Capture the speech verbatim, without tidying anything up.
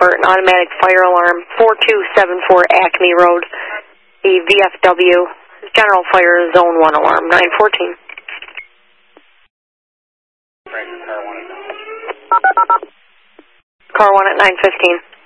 for an automatic fire alarm, four two seven four Acme Road, the V F W, General Fire Zone one alarm, nine fourteen. Car one at nine fifteen.